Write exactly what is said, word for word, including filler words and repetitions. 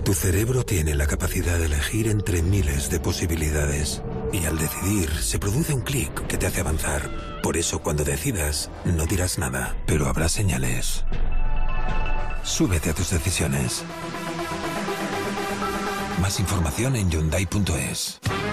Tu cerebro tiene la capacidad de elegir entre miles de posibilidades. Y al decidir, se produce un clic que te hace avanzar. Por eso, cuando decidas, no dirás nada, pero habrá señales. Súbete a tus decisiones. Más información en Hyundai punto es.